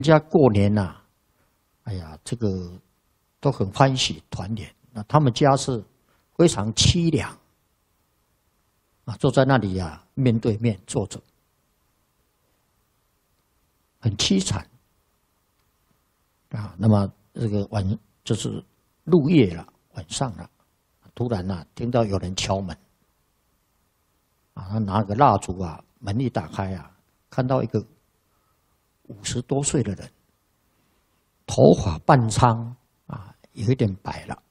家过年呐、哎呀，这个都很欢喜团圆。那他们家是非常凄凉啊，坐在那里呀、面对面坐着，很凄惨啊。那么这个就是入夜了，晚上了，突然呐、听到有人敲门啊，他拿个蜡烛啊，门一打开啊，看到一个50多岁的人，头发半苍啊，有一点白了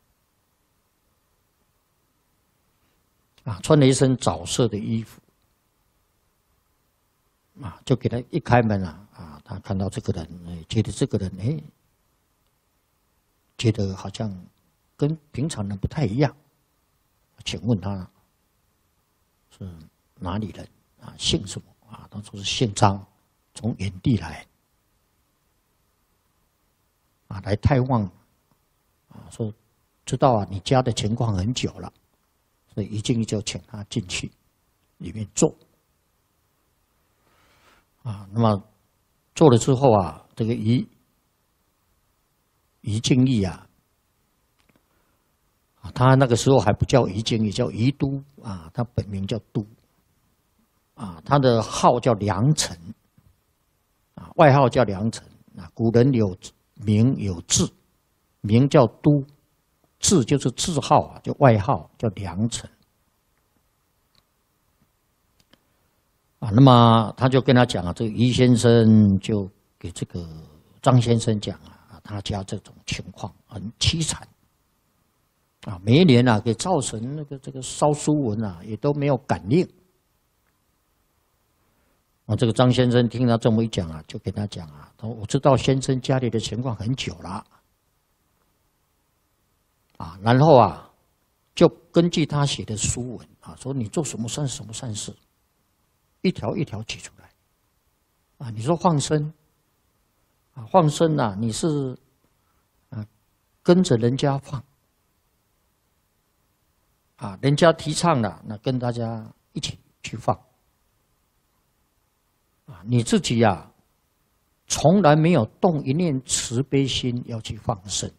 啊，穿了一身枣色的衣服啊，就给他一开门啊，他看到这个人，觉得这个人觉得好像跟平常人不太一样，请问他是哪里人啊？姓什么啊？他说是姓张，从远地来啊，来探望啊，说知道啊，你家的情况很久了，所以一进去就请他进去里面坐啊。那么坐了之后啊，这个于敬义啊，他那个时候还不叫于敬义，叫于都啊，他本名叫都啊，他的号叫良臣啊，外号叫良臣啊。古人有名有字，名叫都，字就是字号啊，就外号叫良臣啊。那么他就跟他讲啊，这个于先生就给这个张先生讲啊，他家这种情况很凄惨啊，每一年啊给造成这个烧书文啊，也都没有感应啊。这个张先生听他这么一讲啊，就跟他讲啊，他说我知道先生家里的情况很久了啊，然后啊就根据他写的书文啊，说你做什么善什么善事，一条一条举出来啊。你说放生啊，放生啊，你是啊跟着人家放啊，人家提倡了，那跟大家一起去放啊。你自己呀，从来没有动一念慈悲心要去放生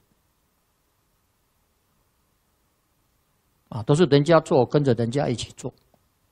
啊，都是人家做，跟着人家一起做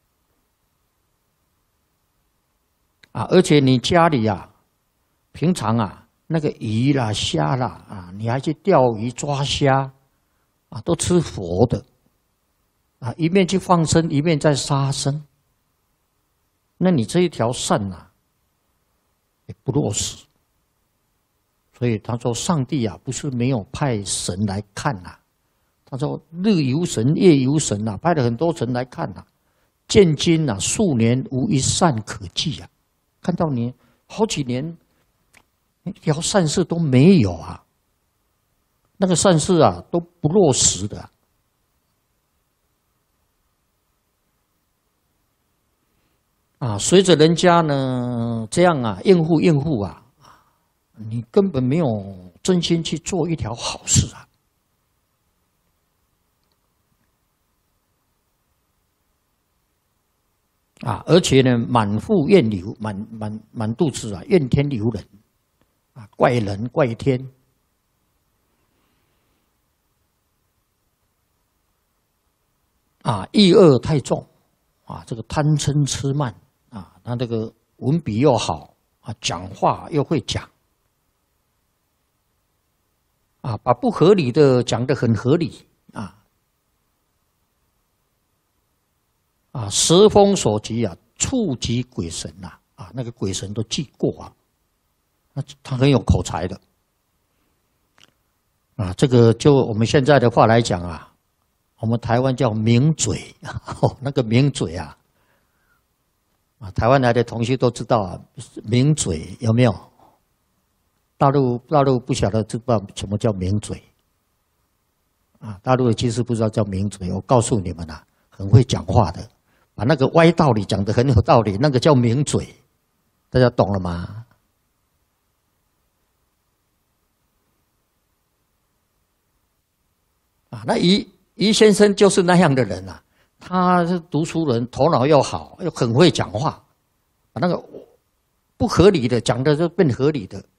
啊。而且你家里呀，平常啊那个鱼啦、虾啦啊，你还去钓鱼、抓虾啊，都吃佛的啊，一面去放生，一面在杀生，那你这一条善啊也不落实。所以他说，上帝啊不是没有派神来看呐、他说日游神、夜游神呐、派了很多神来看呐、见今呐数年无一善可记啊，看到你好几年一条善事都没有啊，那个善事啊都不落实的啊。随着人家呢这样啊应付啊，你根本没有真心去做一条好事啊。啊，而且呢，满腹怨尤，满肚子啊，怨天尤人，啊，怪人怪天，啊，抑恶太重，啊，这个贪嗔痴慢，啊，他这个文笔又好，啊，讲话又会讲，啊，把不合理的讲得很合理，啊，时风所及啊，触及鬼神呐，啊，那个鬼神都记过啊，他很有口才的，啊，这个就我们现在的话来讲啊，我们台湾叫名嘴，那个名嘴啊，啊，台湾来的同学都知道啊，名嘴有没有？大陆不晓得知不知道什么叫名嘴？啊，大陆的其实不知道叫名嘴，我告诉你们啊，很会讲话的。把那个歪道理讲得很有道理，那个叫名嘴，大家懂了吗？啊，那于先生就是那样的人啊，他是读书人，头脑又好，又很会讲话，把那个不合理的讲的就变合理的。